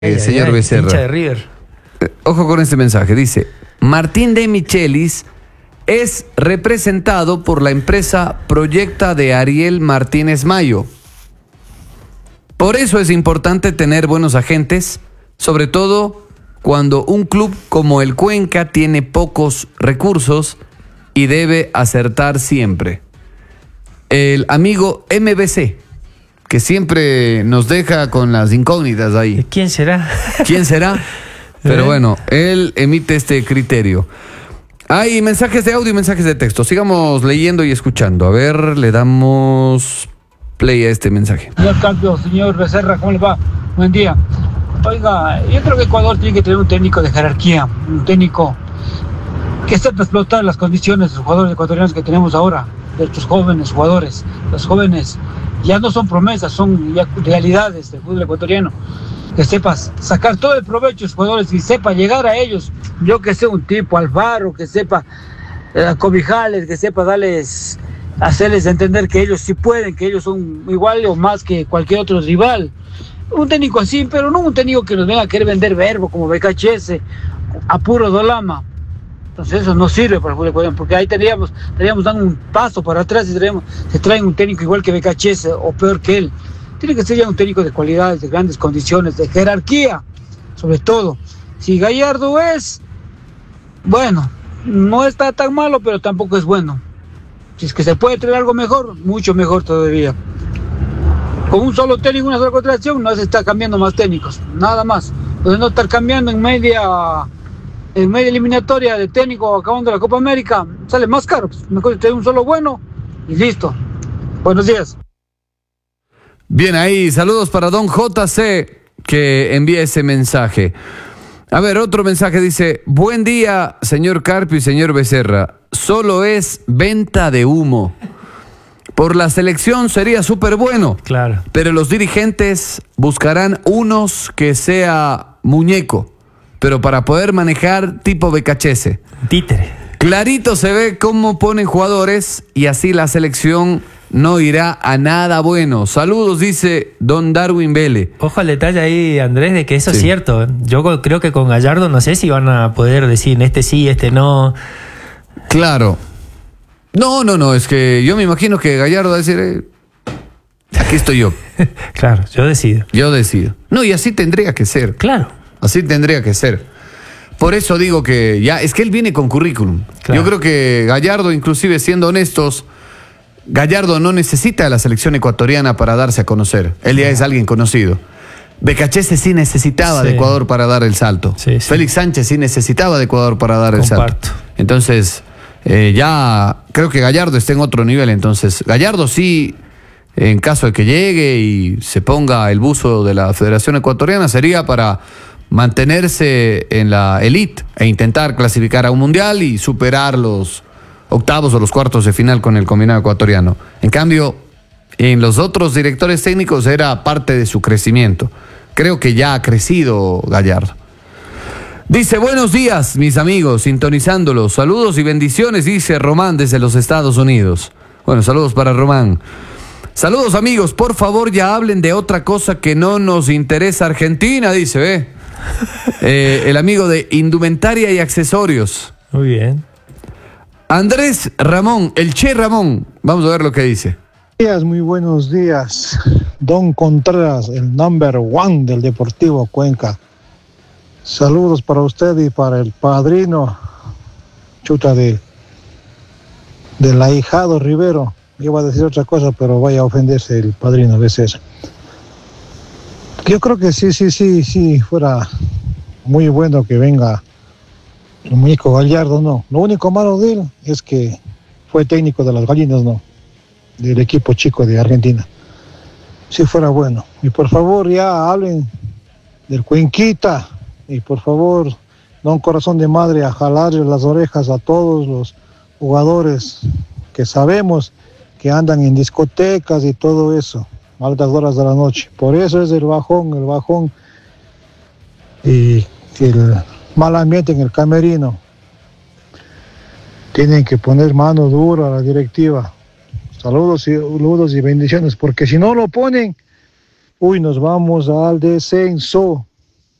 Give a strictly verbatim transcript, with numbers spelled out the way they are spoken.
Eh, ay, señor ay, Becerra. hincha de River. Eh, Ojo con este mensaje. Dice: Martín de Michelis es representado por la empresa Proyecta de Ariel Martínez Mayo. Por eso es importante tener buenos agentes, sobre todo cuando un club como el Cuenca tiene pocos recursos y debe acertar siempre. El amigo M B C, que siempre nos deja con las incógnitas ahí. ¿Quién será? ¿Quién será? Pero bueno, él emite este criterio. Hay mensajes de audio y mensajes de texto. Sigamos leyendo y escuchando. A ver, le damos play a este mensaje. Señor Carpio, señor Becerra, ¿cómo le va? Buen día. Oiga, yo creo que Ecuador tiene que tener un técnico de jerarquía, un técnico que sepa explotar las condiciones de los jugadores ecuatorianos que tenemos ahora, de estos jóvenes jugadores. Los jóvenes ya no son promesas, son ya realidades del fútbol ecuatoriano. Que sepas sacar todo el provecho de los jugadores y sepa llegar a ellos. Yo que sé, un tipo Alvaro, que sepa eh, acobijarles, que sepa darles, hacerles entender que ellos sí pueden, que ellos son igual o más que cualquier otro rival. Un técnico así, pero no un técnico que nos venga a querer vender verbo como B K H S, a puro dolama. Entonces eso no sirve para el fútbol ecuatoriano, porque ahí teníamos, teníamos dando un paso para atrás y traemos, se traen un técnico igual que B K H S o peor que él. Tiene que ser ya un técnico de cualidades, de grandes condiciones, de jerarquía, sobre todo. Si Gallardo es, bueno, no está tan malo, pero tampoco es bueno. Si es que se puede traer algo mejor, mucho mejor todavía. Con un solo técnico, una sola contratación, no se está cambiando más técnicos, nada más. Pues no estar cambiando en media, en media eliminatoria de técnico acabando la Copa América, sale más caro. Pues mejor tener un solo bueno y listo. Buenos días. Bien, ahí, saludos para don J C, que envía ese mensaje. A ver, otro mensaje dice: buen día, señor Carpio y señor Becerra. Solo es venta de humo. Por la selección sería súper bueno. Claro. Pero los dirigentes buscarán unos que sea muñeco, pero para poder manejar tipo B K H S. Títere. Clarito se ve cómo ponen jugadores y así la selección no irá a nada bueno. Saludos, dice don Darwin Vélez. Ojo al detalle ahí, Andrés, de que eso Sí. es cierto. Yo creo que con Gallardo no sé si van a poder decir este sí, este no. Claro. No, no, no, es que yo me imagino que Gallardo va a decir, eh, aquí estoy yo, Claro, yo decido. yo decido. No, y así tendría que ser. Claro. Así tendría que ser. Por eso digo que ya, es que él viene con currículum. Claro. Yo creo que Gallardo, inclusive siendo honestos, Gallardo no necesita de la selección ecuatoriana para darse a conocer. Él ya es alguien conocido. B K H S sí necesitaba Sí. de Ecuador para dar el salto. Sí, sí. Félix Sánchez sí necesitaba de Ecuador para dar el Comparto. salto. Entonces, eh, ya creo que Gallardo está en otro nivel. Entonces, Gallardo sí, en caso de que llegue y se ponga el buzo de la Federación Ecuatoriana, sería para mantenerse en la elite e intentar clasificar a un mundial y superar los octavos o los cuartos de final con el combinado ecuatoriano. En cambio, en los otros directores técnicos era parte de su crecimiento. Creo que ya ha crecido Gallardo. Dice: buenos días, mis amigos, sintonizándolos. Saludos y bendiciones, dice Román desde los Estados Unidos. Bueno, saludos para Román. Saludos, amigos, por favor ya hablen de otra cosa que no nos interesa Argentina, dice, ¿ve? Eh, el amigo de indumentaria y accesorios. Muy bien. Andrés Ramón, el Che Ramón. Vamos a ver lo que dice. Días, muy buenos días. Don Contreras, el number one del Deportivo Cuenca. Saludos para usted y para el padrino, chuta de del ahijado Rivero. Iba a decir otra cosa, pero vaya a ofenderse el padrino a veces. Yo creo que sí, sí, sí, sí, fuera muy bueno que venga el muñeco Gallardo, no. Lo único malo de él es que fue técnico de las gallinas, no, del equipo chico de Argentina. Si fuera bueno. Y por favor ya hablen del Cuenquita. Y por favor, da un corazón de madre a jalarle las orejas a todos los jugadores que sabemos que andan en discotecas y todo eso, altas horas de la noche. Por eso es el bajón, el bajón y el mal ambiente en el camerino. Tienen que poner mano dura a la directiva. Saludos y, saludos y bendiciones, porque si no lo ponen, uy, nos vamos al descenso.